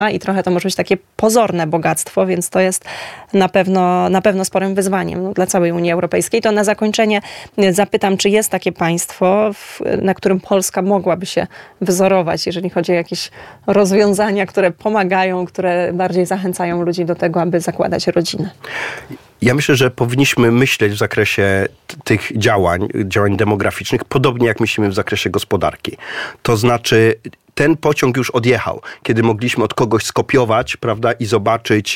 i trochę to może być takie pozorne bogactwo, więc to jest na pewno sporym wyzwaniem dla całej Unii Europejskiej. To na zakończenie zapytam, czy jest takie państwo, na którym Polska mogłaby się wzorować, jeżeli chodzi o jakieś rozwiązania, które pomagają, które bardziej zachęcają ludzi do tego, aby zakładać rodzinę. Ja myślę, że powinniśmy myśleć w zakresie tych działań demograficznych, podobnie jak myślimy w zakresie gospodarki. To znaczy, ten pociąg już odjechał, kiedy mogliśmy od kogoś skopiować, prawda, i zobaczyć,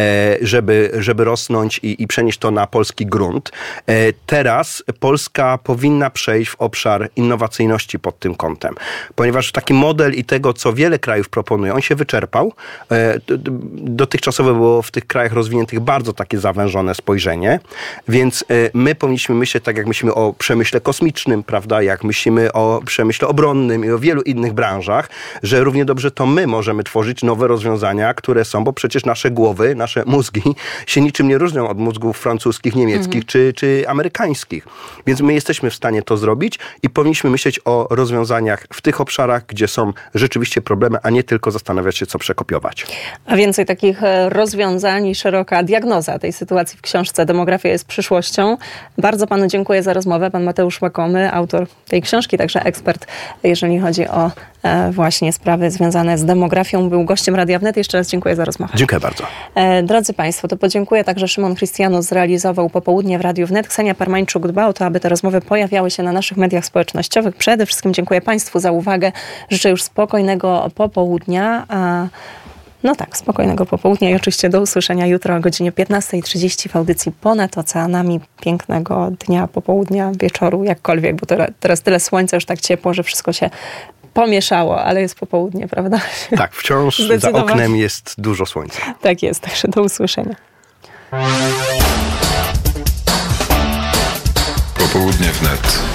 żeby rosnąć i przenieść to na polski grunt. Teraz Polska powinna przejść w obszar innowacyjności pod tym kątem, ponieważ taki model i tego, co wiele krajów proponuje, on się wyczerpał. Dotychczasowo było w tych krajach rozwiniętych bardzo takie zawężone spojrzenie, więc my powinniśmy myśleć tak, jak myślimy o przemyśle kosmicznym, prawda, jak myślimy o przemyśle obronnym i o wielu innych branżach, że równie dobrze to my możemy tworzyć nowe rozwiązania, które są, bo przecież nasze głowy, nasze mózgi się niczym nie różnią od mózgów francuskich, niemieckich czy amerykańskich. Więc my jesteśmy w stanie to zrobić i powinniśmy myśleć o rozwiązaniach w tych obszarach, gdzie są rzeczywiście problemy, a nie tylko zastanawiać się, co przekopiować. A więcej takich rozwiązań i szeroka diagnoza tej sytuacji w książce Demografia jest przyszłością. Bardzo panu dziękuję za rozmowę. Pan Mateusz Łakomy, autor tej książki, także ekspert, jeżeli chodzi o właśnie sprawy związane z demografią, był gościem Radia Wnet. Jeszcze raz dziękuję za rozmowę. Dziękuję bardzo. Drodzy Państwo, to podziękuję także Szymon Christianus zrealizował Popołudnie w Radiu Wnet. Ksenia Parmańczuk dba o to, aby te rozmowy pojawiały się na naszych mediach społecznościowych. Przede wszystkim dziękuję Państwu za uwagę. Życzę już spokojnego popołudnia. No tak, spokojnego popołudnia i oczywiście do usłyszenia jutro o godzinie 15:30 w audycji Ponad Oceanami. Pięknego dnia, popołudnia, wieczoru, jakkolwiek, bo teraz tyle słońca, już tak ciepło, że wszystko się pomieszało, ale jest popołudnie, prawda? Tak, wciąż za oknem jest dużo słońca. Tak jest, także do usłyszenia. Popołudnie wnet.